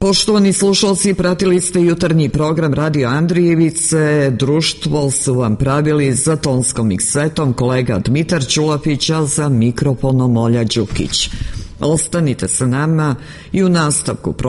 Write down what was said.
Poštovani slušalci, pratili ste jutarnji program Radio Andrijevice. Društvo su vam pravili za tonskom miksetom kolega Dmitar Čulapić, a za mikrofonom Olja Đukić. Ostanite sa nama i u nastavku